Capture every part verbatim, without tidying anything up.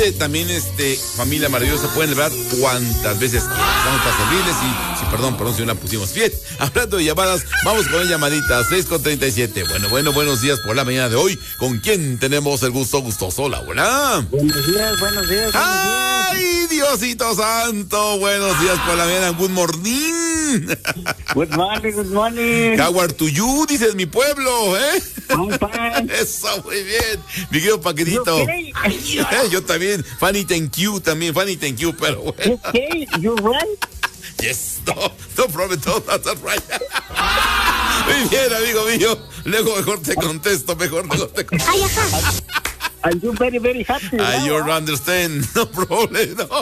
También, este, familia maravillosa, pueden celebrar cuantas veces quieran. Vamos para servirles y, sí, perdón, perdón, si no la pusimos bien. Hablando de llamadas, vamos con llamaditas, seis con treinta y siete. Bueno, bueno, buenos días por la mañana de hoy. ¿Con quién tenemos el gusto gustoso? Hola, hola. Buenos días, buenos días, buenos ¡Ay, días. Diosito santo! Buenos días por la mañana, good morning. Good morning, good morning. Howard to you, dices mi pueblo, ¿eh? I'm fine. Eso, muy bien. Mi querido Paquetito. Okay. Eh, yo también. Fanny, thank you también. Fanny, thank you, pero bueno. Okay, you right? Yes, no, no problem, no, that's all right. Muy bien, amigo mío. Luego mejor te contesto, mejor, mejor te contesto. Ay, ajá. Are you very, very happy? I now? you understand, no problem, no.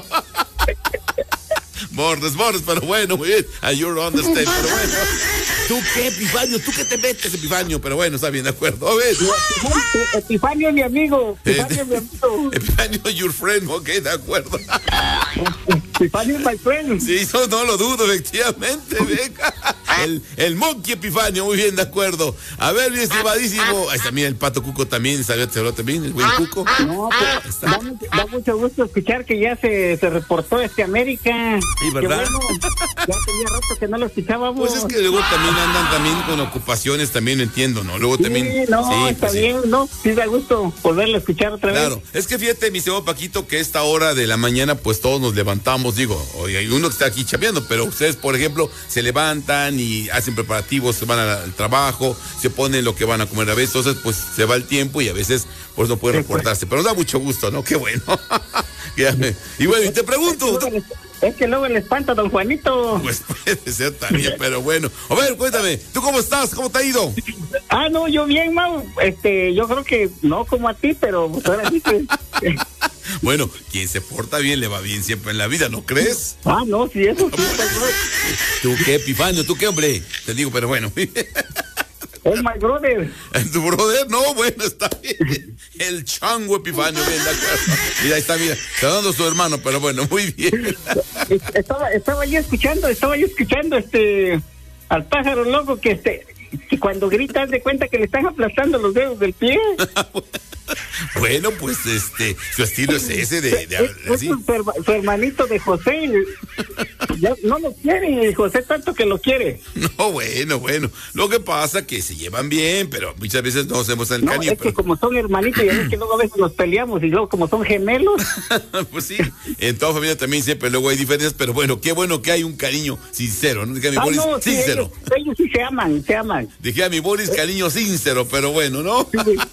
Bordes, bordes, pero bueno, muy bien. I you understand, pero bueno. ¿Tú qué, Epifanio? ¿Tú qué te metes, Epifanio? Pero bueno, está bien, de acuerdo. A ver. Epifanio, mi amigo. Epifanio, mi amigo. Epifanio, your friend, ok, de acuerdo. Epifanio, my friend. Sí, no, no lo dudo, efectivamente, venga. El, el Monkey Epifanio, muy bien, de acuerdo. A ver, mi estimadísimo. Ahí está, mira, el Pato Cuco también, salió también, el buen Cuco. No, pues, da, mucho, da mucho gusto escuchar que ya se, se reportó este América. Sí, ¿verdad? Qué bueno, ya tenía rato que no lo escuchábamos. Pues es que luego también andan también con ocupaciones, también entiendo, ¿no? Luego también. Sí, no, sí, está pues, bien, sí. ¿no? Sí da gusto volverlo a escuchar otra vez. Claro, es que fíjate, mi señor Paquito, que esta hora de la mañana, pues todos nos levantamos, digo, hoy hay uno que está aquí chameando, pero ustedes, por ejemplo, se levantan y hacen preparativos, se van al trabajo, se ponen lo que van a comer a veces, entonces pues se va el tiempo y a veces pues no puede reportarse, pero nos da mucho gusto, ¿no? Qué bueno. Y bueno, y te pregunto. Es que luego le espanta a don Juanito. Pues puede ser también, pero bueno. A ver, cuéntame, ¿tú cómo estás? ¿Cómo te ha ido? Ah, no, yo bien, Mau. Este, yo creo que no como a ti, pero pues ahora sí que... Bueno, quien se porta bien le va bien siempre en la vida, ¿no crees? Ah, no, sí, eso sí. ¿Tú qué, Epifanio? ¿Tú qué, hombre? Te digo, pero bueno. Es my brother. ¿Tu brother? No, bueno, está bien. El chango Epifanio, bien, de acuerdo. Mira, ahí está, mira, está dando su hermano, pero bueno, muy bien. Estaba, estaba yo escuchando, estaba yo escuchando este al pájaro loco que este que cuando grita haz de cuenta que le están aplastando los dedos del pie. Bueno, pues este, su estilo es ese de, de, es, de así. Es su, su hermanito de José. Ya no lo quiere, José tanto que lo quiere. No, bueno, bueno. Lo que pasa que se llevan bien, pero muchas veces no hacemos el No, caño. es pero... que como son hermanitos, ya ves que luego a veces nos peleamos y luego como son gemelos. Pues sí, en toda familia también siempre luego hay diferencias, pero bueno, qué bueno que hay un cariño sincero, ¿no? Dije a mi Ah, Boris, no, sí, sincero. ellos, ellos sí se aman, se aman. Dije a mi Boris, cariño sincero, pero bueno, ¿no?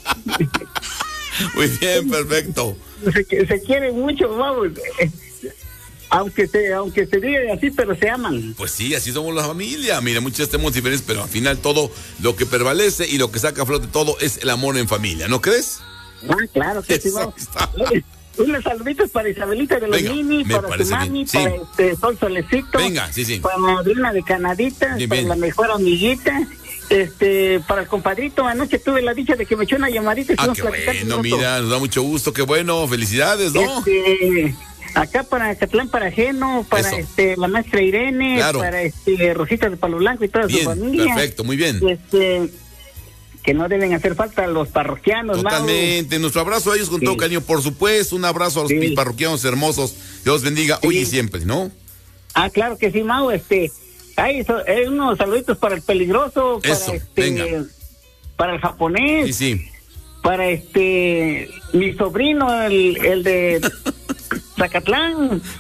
Muy bien, perfecto. Se, se quieren mucho, vamos. Aunque se, aunque se diga así, pero se aman. Pues sí, así somos la familia. Mira, muchos tenemos diferentes, pero al final todo lo que prevalece y lo que saca a flote todo es el amor en familia, ¿no crees? Ah, claro que sí, vamos. Unos saluditos para Isabelita de los Venga, Mini, para su mami, sí. Para este Sol Solecito. Venga, sí, sí. Para Madrina de Canadita, bien, para bien. La mejor amiguita. Este, para el compadrito, anoche tuve la dicha de que me echó una llamadita. Y ah, qué bueno, mira, nos da mucho gusto, qué bueno, felicidades, ¿no? Este, acá para Catlán para Ajeno, para Eso. este la maestra Irene, claro. para este Rosita de Palo Blanco y toda bien, su familia. Perfecto, muy bien. Este, que no deben hacer falta los parroquianos. Totalmente, Mau. Nuestro abrazo a ellos con sí. todo cariño, por supuesto, un abrazo a los sí. parroquianos hermosos, Dios bendiga sí. hoy y siempre, ¿no? Ah, claro que sí, Mau, este... Hay so, eh, unos saluditos para el peligroso, para Eso, este, venga. para el japonés, sí, sí. para este, mi sobrino, el, el de Zacatlán.